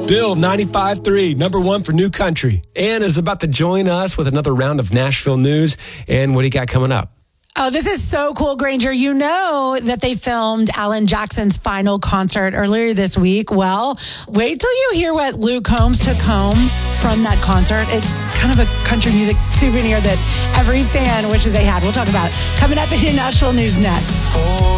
Bill 95.3, number one for New Country. Ann is about to join us with another round of Nashville news. And what do you got coming up? Oh, this is so cool, Granger. You know that they filmed Alan Jackson's final concert earlier this week. Well, wait till you hear what Luke Combs took home from that concert. It's kind of a country music souvenir that every fan wishes they had. We'll talk about it coming up in your Nashville news next.